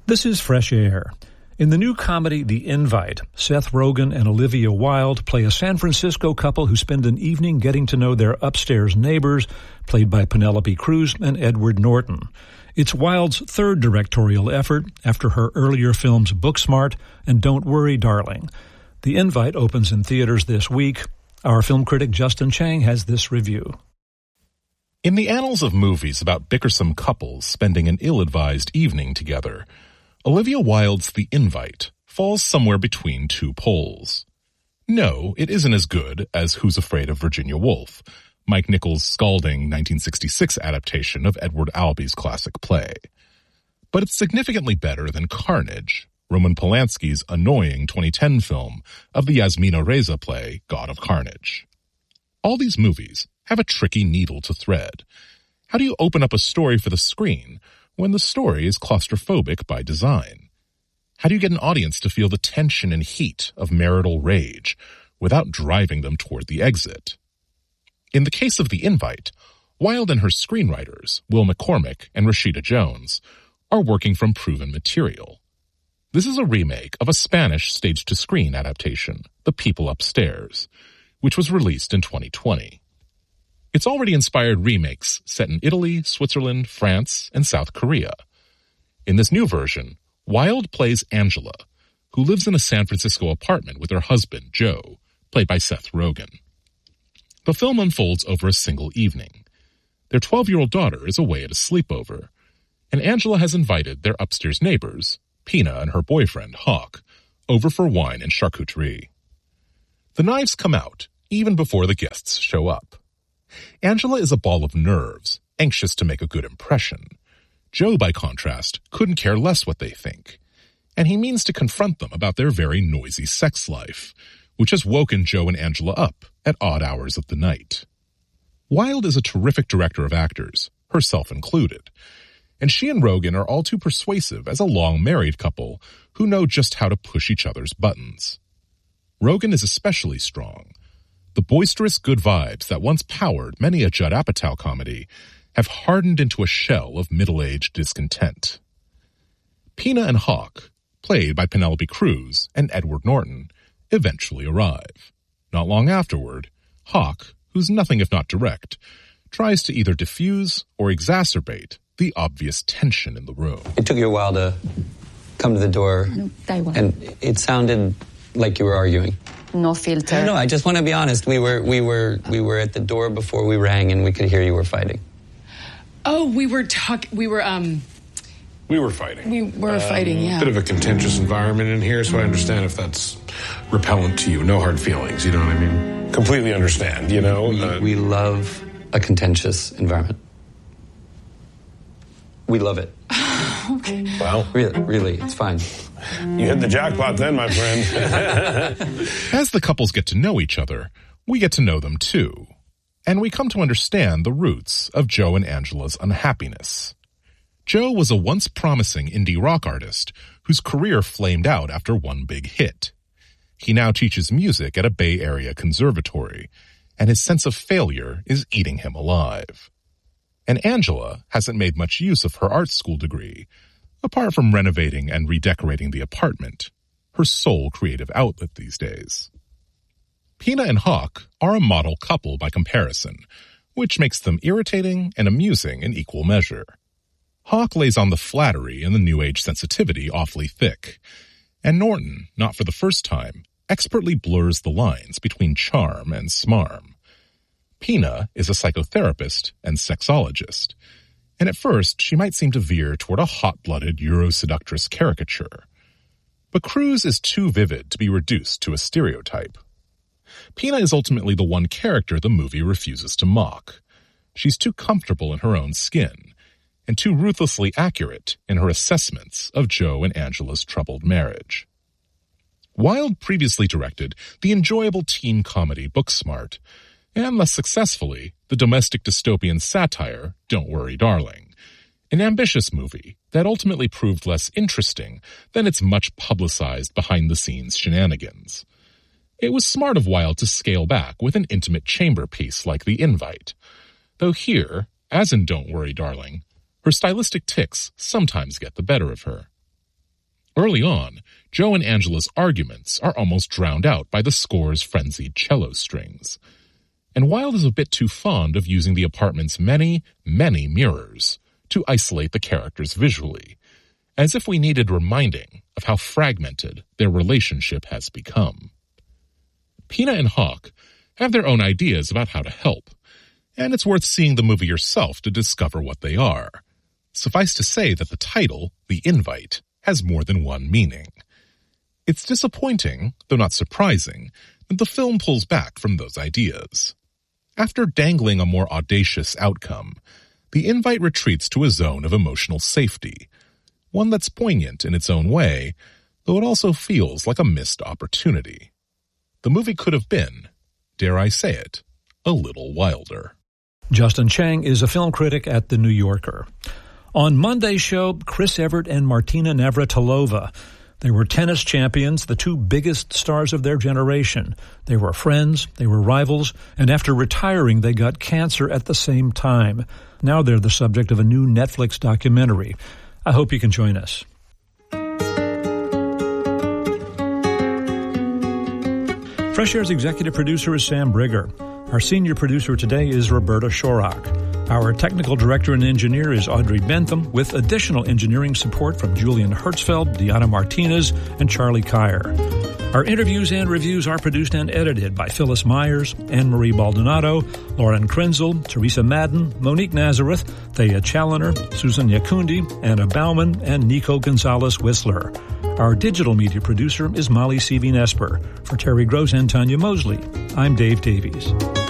This is Fresh Air. In the new comedy The Invite, Seth Rogen and Olivia Wilde play a San Francisco couple who spend an evening getting to know their upstairs neighbors, played by Penelope Cruz and Edward Norton. It's Wilde's third directorial effort after her earlier films Booksmart and Don't Worry, Darling. The Invite opens in theaters this week. Our film critic Justin Chang has this review. In the annals of movies about bickersome couples spending an ill-advised evening together, Olivia Wilde's The Invite falls somewhere between two poles. No, it isn't as good as Who's Afraid of Virginia Woolf, Mike Nichols' scalding 1966 adaptation of Edward Albee's classic play. But it's significantly better than Carnage, Roman Polanski's annoying 2010 film of the Yasmina Reza play God of Carnage. All these movies have a tricky needle to thread. How do you open up a story for the screen when the story is claustrophobic by design? How do you get an audience to feel the tension and heat of marital rage without driving them toward the exit? In the case of The Invite, Wilde and her screenwriters, Will McCormick and Rashida Jones, are working from proven material. This is a remake of a Spanish stage-to-screen adaptation, The People Upstairs, which was released in 2020. It's already inspired remakes set in Italy, Switzerland, France, and South Korea. In this new version, Wilde plays Angela, who lives in a San Francisco apartment with her husband, Joe, played by Seth Rogen. The film unfolds over a single evening. Their 12-year-old daughter is away at a sleepover, and Angela has invited their upstairs neighbors, Pina and her boyfriend, Hawk, over for wine and charcuterie. The knives come out even before the guests show up. Angela is a ball of nerves, anxious to make a good impression. Joe, by contrast, couldn't care less what they think, and he means to confront them about their very noisy sex life, which has woken Joe and Angela up at odd hours of the night. Wilde is a terrific director of actors, herself included, and she and Rogen are all too persuasive as a long-married couple who know just how to push each other's buttons. Rogen is especially strong. The boisterous good vibes that once powered many a Judd Apatow comedy have hardened into a shell of middle-aged discontent. Pina and Hawk, played by Penelope Cruz and Edward Norton, eventually arrive. Not long afterward, Hawk, who's nothing if not direct, tries to either diffuse or exacerbate the obvious tension in the room. It took you a while to come to the door, and it sounded like you were arguing. No filter. No, I just want to be honest. We were at the door before we rang, and we could hear you were fighting. Oh, we were fighting. We were fighting. Yeah. Bit of a contentious environment in here, so I understand if that's repellent to you. No hard feelings, you know what I mean? Completely understand, you know? We love a contentious environment. We love it. Okay. Wow. Really, it's fine. You hit the jackpot then, my friend. As the couples get to know each other, we get to know them too. And we come to understand the roots of Joe and Angela's unhappiness. Joe was a once promising indie rock artist whose career flamed out after one big hit. He now teaches music at a Bay Area conservatory, and his sense of failure is eating him alive. And Angela hasn't made much use of her art school degree, apart from renovating and redecorating the apartment, her sole creative outlet these days. Pina and Hawk are a model couple by comparison, which makes them irritating and amusing in equal measure. Hawk lays on the flattery and the New Age sensitivity awfully thick, and Norton, not for the first time, expertly blurs the lines between charm and smarm. Pina is a psychotherapist and sexologist, and at first she might seem to veer toward a hot-blooded Euro-seductress caricature. But Cruz is too vivid to be reduced to a stereotype. Pina is ultimately the one character the movie refuses to mock. She's too comfortable in her own skin, and too ruthlessly accurate in her assessments of Joe and Angela's troubled marriage. Wilde previously directed the enjoyable teen comedy Booksmart, and less successfully, the domestic dystopian satire Don't Worry, Darling, an ambitious movie that ultimately proved less interesting than its much-publicized behind-the-scenes shenanigans. It was smart of Wilde to scale back with an intimate chamber piece like The Invite, though here, as in Don't Worry, Darling, her stylistic tics sometimes get the better of her. Early on, Joe and Angela's arguments are almost drowned out by the score's frenzied cello strings. And Wilde is a bit too fond of using the apartment's many, many mirrors to isolate the characters visually, as if we needed reminding of how fragmented their relationship has become. Pina and Hawk have their own ideas about how to help, and it's worth seeing the movie yourself to discover what they are. Suffice to say that the title, The Invite, has more than one meaning. It's disappointing, though not surprising, that the film pulls back from those ideas. After dangling a more audacious outcome, The Invite retreats to a zone of emotional safety, one that's poignant in its own way, though it also feels like a missed opportunity. The movie could have been, dare I say it, a little wilder. Justin Chang is a film critic at The New Yorker. On Monday's show, Chris Evert and Martina Navratilova. They were tennis champions, the two biggest stars of their generation. They were friends, they were rivals, and after retiring, they got cancer at the same time. Now they're the subject of a new Netflix documentary. I hope you can join us. Fresh Air's executive producer is Sam Brigger. Our senior producer today is Roberta Shorak. Our technical director and engineer is Audrey Bentham, with additional engineering support from Julian Hertzfeld, Deanna Martinez, and Charlie Kyer. Our interviews and reviews are produced and edited by Phyllis Myers, Anne-Marie Baldonado, Lauren Krenzel, Teresa Madden, Monique Nazareth, Thea Challoner, Susan Yakundi, Anna Bauman, and Nico Gonzalez-Whistler. Our digital media producer is Molly Seaveen-Esper. For Terry Gross and Tanya Mosley, I'm Dave Davies.